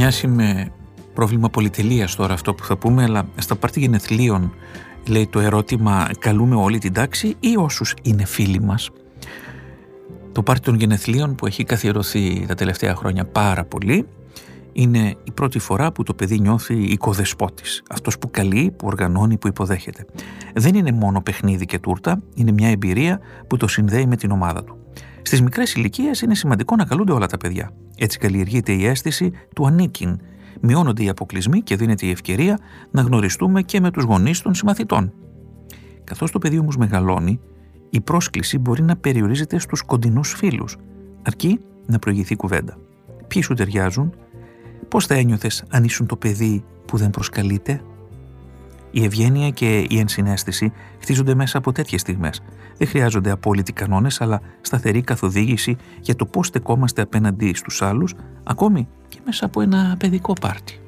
μοιάσει με πρόβλημα πολυτελείας τώρα αυτό που θα πούμε, αλλά στα πάρτι γενεθλίων λέει το ερώτημα καλούμε όλη την τάξη ή όσους είναι φίλοι μας. Το πάρτι των γενεθλίων που έχει καθιερωθεί τα τελευταία χρόνια πάρα πολύ είναι η πρώτη φορά που το παιδί νιώθει οικοδεσπότης, αυτός που καλεί, που οργανώνει, που υποδέχεται. Δεν είναι μόνο παιχνίδι και τούρτα, είναι μια εμπειρία που το συνδέει με την ομάδα του. Στις μικρές ηλικίες είναι σημαντικό να καλούνται όλα τα παιδιά. Έτσι καλλιεργείται η αίσθηση του ανήκειν, μειώνονται οι αποκλεισμοί και δίνεται η ευκαιρία να γνωριστούμε και με τους γονείς των συμμαθητών. Καθώς το παιδί όμως μεγαλώνει, η πρόσκληση μπορεί να περιορίζεται στους κοντινούς φίλους, αρκεί να προηγηθεί κουβέντα. Ποιοι σου ταιριάζουν, πώς θα ένιωθες αν ήσουν το παιδί που δεν προσκαλείται? Η ευγένεια και η ενσυναίσθηση χτίζονται μέσα από τέτοιες στιγμές. Δεν χρειάζονται απόλυτοι κανόνες, αλλά σταθερή καθοδήγηση για το πώς στεκόμαστε απέναντι στους άλλους, ακόμη και μέσα από ένα παιδικό πάρτι.